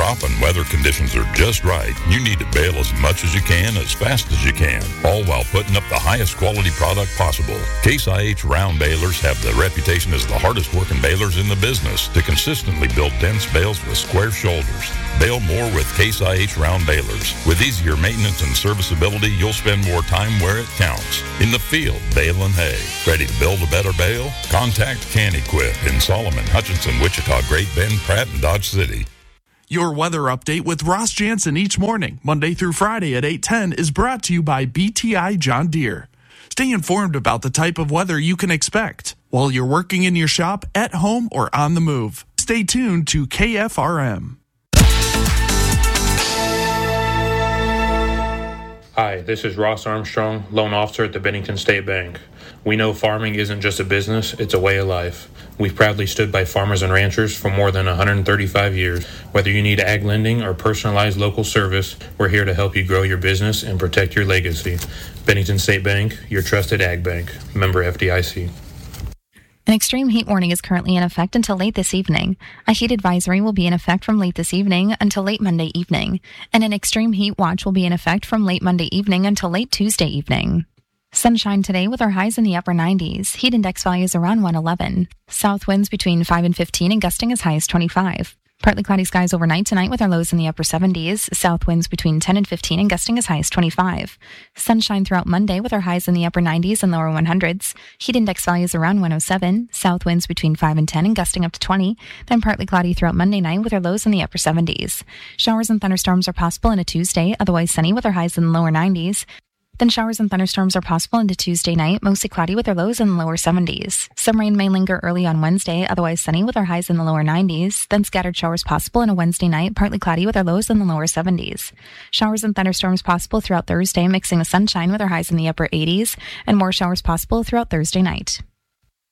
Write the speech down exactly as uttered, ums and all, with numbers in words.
drop and weather conditions are just right, you need to bale as much as you can, as fast as you can, all while putting up the highest quality product possible. Case I H round balers have the reputation as the hardest working balers in the business to consistently build dense bales with square shoulders. Bale more with Case I H round balers. With easier maintenance and serviceability, you'll spend more time where it counts. In the field, baling hay. Ready to build a better bale? Contact Can-Equip in Solomon, Hutchinson, Wichita, Great Bend, Pratt, and Dodge City. Your weather update with Ross Jansen each morning, Monday through Friday at eight ten, is brought to you by B T I John Deere. Stay informed about the type of weather you can expect while you're working in your shop, at home, or on the move. Stay tuned to K F R M. Hi, this is Ross Armstrong, loan officer at the Bennington State Bank. We know farming isn't just a business, it's a way of life. We've proudly stood by farmers and ranchers for more than one hundred thirty-five years. Whether you need ag lending or personalized local service, we're here to help you grow your business and protect your legacy. Bennington State Bank, your trusted ag bank. Member F D I C. An extreme heat warning is currently in effect until late this evening. A heat advisory will be in effect from late this evening until late Monday evening. And an extreme heat watch will be in effect from late Monday evening until late Tuesday evening. Sunshine today with our highs in the upper nineties. Heat index values around one eleven. South winds between five and fifteen and gusting as high as twenty-five. Partly cloudy skies overnight tonight with our lows in the upper seventies. South winds between ten and fifteen and gusting as high as twenty-five. Sunshine throughout Monday with our highs in the upper nineties and lower hundreds. Heat index values around one oh seven. South winds between five and ten and gusting up to twenty. Then partly cloudy throughout Monday night with our lows in the upper seventies. Showers and thunderstorms are possible into Tuesday, otherwise sunny with our highs in the lower nineties. Then showers and thunderstorms are possible into Tuesday night, mostly cloudy with our lows in the lower seventies. Some rain may linger early on Wednesday, otherwise sunny with our highs in the lower nineties. Then scattered showers possible on a Wednesday night, partly cloudy with our lows in the lower seventies. Showers and thunderstorms possible throughout Thursday, mixing with sunshine with our highs in the upper eighties, and more showers possible throughout Thursday night.